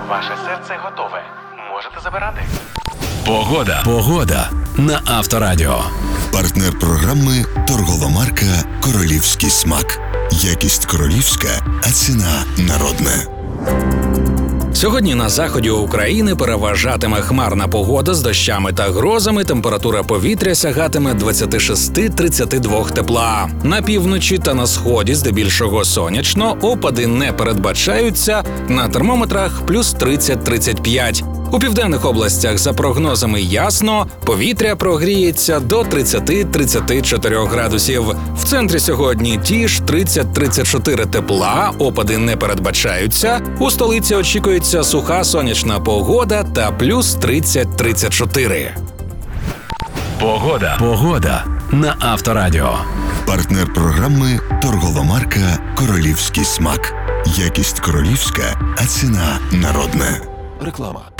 Ваше серце готове. Можете забирати. Погода на Авторадіо. Партнер програми торгова марка «Королівський смак». Якість королівська, а ціна народна. Сьогодні на заході України переважатиме хмарна погода з дощами та грозами. Температура повітря сягатиме 26-32 тепла. На півночі та на сході здебільшого сонячно, опади не передбачаються, на термометрах плюс 30-35. У південних областях за прогнозами ясно, повітря прогріється до 30-34 градусів. В центрі сьогодні ті ж 30-34 тепла, опади не передбачаються. У столиці очікується суха сонячна погода та плюс 30-34. Погода на Авторадіо. Партнер програми торгова марка «Королівський смак». Якість королівська, а ціна народна. Реклама.